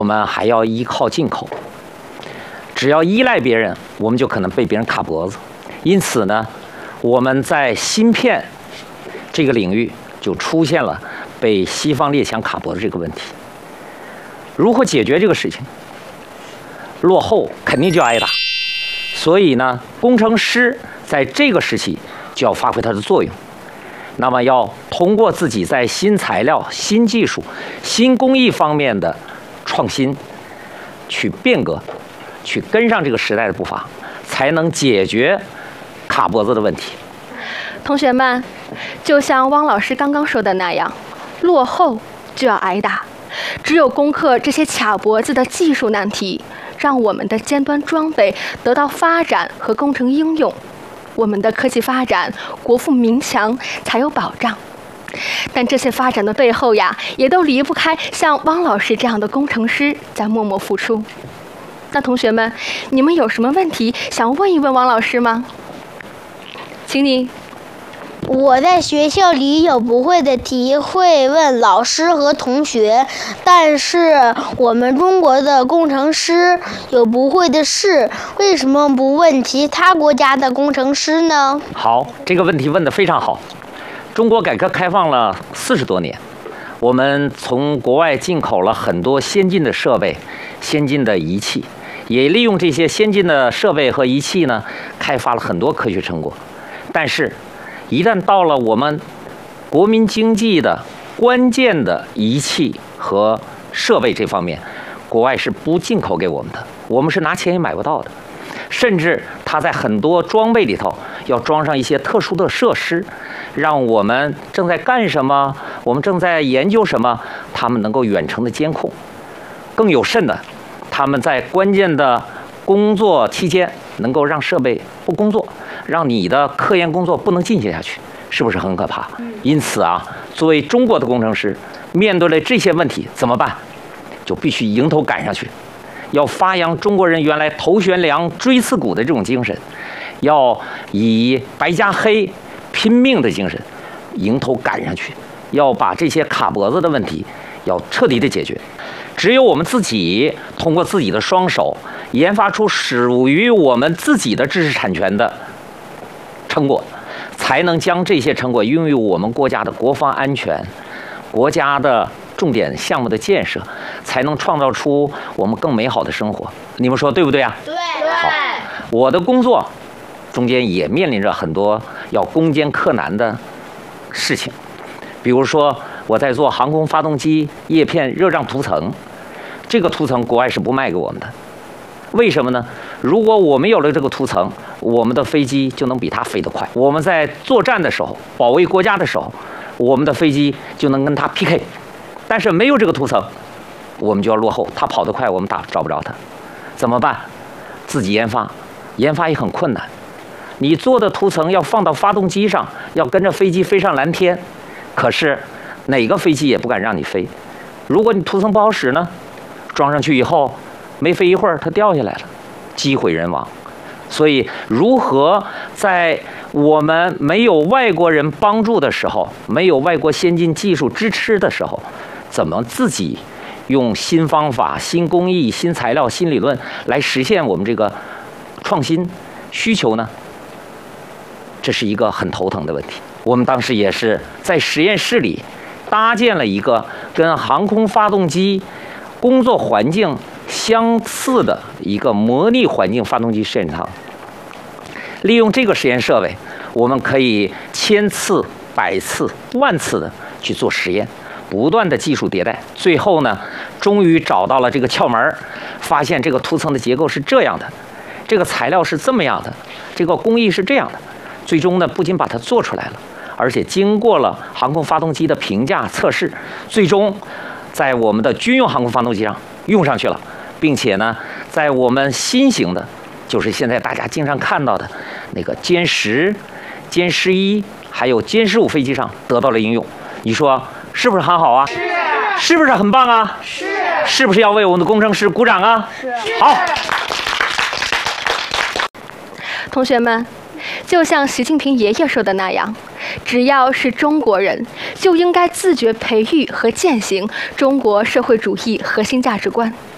我们还要依靠进口。只要依赖别人，我们就可能被别人卡脖子。因此呢，我们在芯片这个领域就出现了被西方列强卡脖子这个问题。如何解决这个事情？落后肯定就要挨打。所以呢，工程师在这个时期就要发挥它的作用。那么要通过自己在新材料、新技术、新工艺方面的创新，去变革，去跟上这个时代的步伐，才能解决卡脖子的问题。 同学们，就像汪老师刚刚说的那样，落后就要挨打。只有攻克这些卡脖子的技术难题，让我们的尖端装备得到发展和工程应用，我们的科技发展、国富民强才有保障。但这些发展的背后呀，也都离不开像汪老师这样的工程师在默默付出。那同学们，你们有什么问题想问一问汪老师吗？请你。 我在学校里有不会的题会问老师和同学，但是我们中国的工程师有不会的事，为什么不问其他国家的工程师呢？ 好，这个问题问得非常好。中国改革开放了40多年，我们从国外进口了很多先进的设备、先进的仪器，也利用这些先进的设备和仪器呢，开发了很多科学成果。但是一旦到了我们国民经济的关键的仪器和设备这方面，国外是不进口给我们的，我们是拿钱也买不到的。甚至它在很多装备里头要装上一些特殊的设施，让我们正在干什么，我们正在研究什么，他们能够远程的监控。更有甚的，他们在关键的工作期间能够让设备不工作，让你的科研工作不能进行下去，是不是很可怕？因此啊，作为中国的工程师，面对了这些问题怎么办？就必须迎头赶上去，要发扬中国人原来头悬梁锥刺股的这种精神，要以白加黑拼命的精神迎头赶上去，要把这些卡脖子的问题要彻底的解决。只有我们自己通过自己的双手研发出属于我们自己的知识产权的成果，才能将这些成果用于我们国家的国防安全、国家的重点项目的建设，才能创造出我们更美好的生活。你们说对不对啊？ 对。 好，我的工作中间也面临着很多要攻坚克难的事情，比如说我在做航空发动机叶片热胀涂层，这个涂层国外是不卖给我们的。为什么呢？如果我们有了这个涂层，我们的飞机就能比它飞得快。我们在作战的时候，保卫国家的时候，我们的飞机就能跟它 PK。但是没有这个涂层，我们就要落后。它跑得快，我们找不着它，怎么办？自己研发，研发也很困难。你做的涂层要放到发动机上，要跟着飞机飞上蓝天，可是哪个飞机也不敢让你飞。如果你涂层不好使呢，装上去以后没飞一会儿它掉下来了，机毁人亡。所以如何在我们没有外国人帮助的时候，没有外国先进技术支持的时候，怎么自己用新方法、新工艺、新材料、新理论来实现我们这个创新需求呢？这是一个很头疼的问题。我们当时也是在实验室里搭建了一个跟航空发动机工作环境相似的一个模拟环境发动机实验舱。利用这个实验设备，我们可以1000次、100次、10000次的去做实验，不断的技术迭代。最后呢，终于找到了这个窍门，发现这个涂层的结构是这样的，这个材料是这么样的，这个工艺是这样的。最终呢，不仅把它做出来了，而且经过了航空发动机的评价测试，最终在我们的军用航空发动机上用上去了，并且呢，在我们新型的，就是现在大家经常看到的那个歼10、歼11还有歼15飞机上得到了应用。你说是不是很好啊？是不是很棒啊？是不是要为我们的工程师鼓掌啊？好。 同学们，就像习近平爷爷说的那样，只要是中国人，就应该自觉培育和践行中国社会主义核心价值观。